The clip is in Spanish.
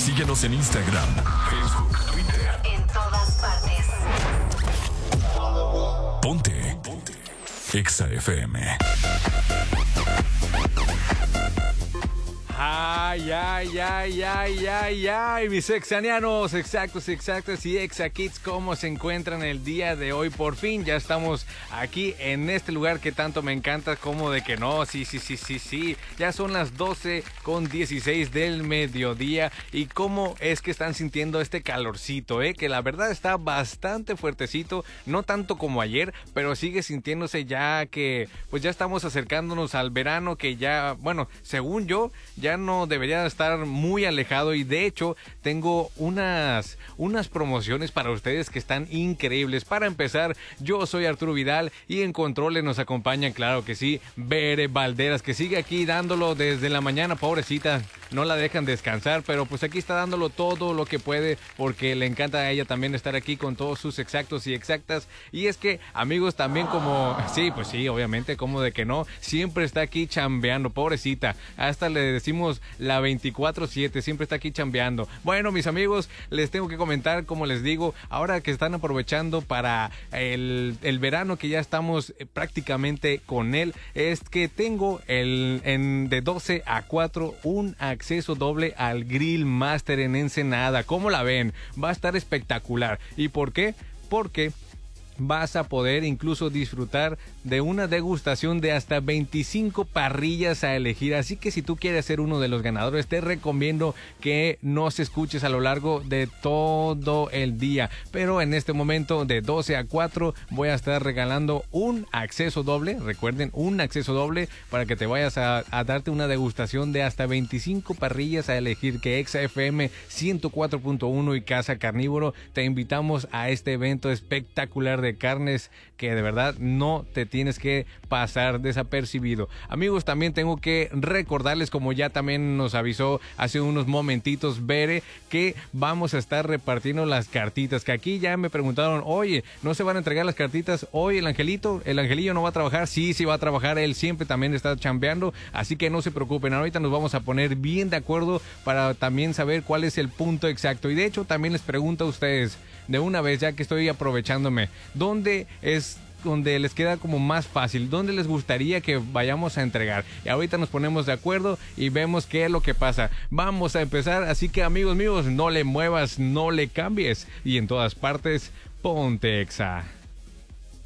Síguenos en Instagram, Facebook, Twitter. En todas partes. Ponte. Exa FM. Ay, mis exanianos, exactos y exakids, ¿cómo se encuentran el día de hoy? Por fin ya estamos aquí en este lugar que tanto me encanta, como de que no, sí, ya son las 12:16 del mediodía. Y cómo es que están sintiendo este calorcito, que la verdad está bastante fuertecito, no tanto como ayer, pero sigue sintiéndose ya que pues ya estamos acercándonos al verano, que ya, bueno, según yo, ya no debería estar muy alejado. Y de hecho tengo unas promociones para ustedes que están increíbles. Para empezar, yo soy Arturo Vidal y en controles nos acompañan, claro que sí, Bere Valderas, que sigue aquí dándolo desde la mañana, pobrecita, no la dejan descansar, pero pues aquí está dándolo todo lo que puede, porque le encanta a ella también estar aquí con todos sus exactos y exactas. Y es que, amigos, también como, sí, pues sí, obviamente, como de que no, siempre está aquí chambeando, pobrecita, hasta le decimos la 24/7, siempre está aquí chambeando. Bueno, mis amigos, les tengo que comentar, como les digo, ahora que están aprovechando para el verano, que ya estamos prácticamente con él, es que tengo de 12 a 4 un acceso doble al Grill Master en Ensenada. ¿Cómo la ven? Va a estar espectacular. ¿Y por qué? Porque vas a poder incluso disfrutar de una degustación de hasta 25 parrillas a elegir. Así que si tú quieres ser uno de los ganadores, te recomiendo que nos escuches a lo largo de todo el día. Pero en este momento, de 12 a 4, voy a estar regalando un acceso doble. Recuerden, un acceso doble para que te vayas a darte una degustación de hasta 25 parrillas a elegir, que Exa FM 104.1 y Casa Carnívoro te invitamos a este evento espectacular de carnes que de verdad no te tienes que pasar desapercibido. Amigos, también tengo que recordarles, como ya también nos avisó hace unos momentitos Bere, que vamos a estar repartiendo las cartitas, que aquí ya me preguntaron, oye, ¿no se van a entregar las cartitas hoy el angelillo no va a trabajar? Sí va a trabajar, él siempre también está chambeando, así que no se preocupen, ahorita nos vamos a poner bien de acuerdo para también saber cuál es el punto exacto. Y de hecho también les pregunto a ustedes, de una vez, ya que estoy aprovechándome, ¿dónde es donde les queda como más fácil? ¿Dónde les gustaría que vayamos a entregar? Y ahorita nos ponemos de acuerdo y vemos qué es lo que pasa. Vamos a empezar, así que amigos míos, no le muevas, no le cambies, y en todas partes, ponte Exa.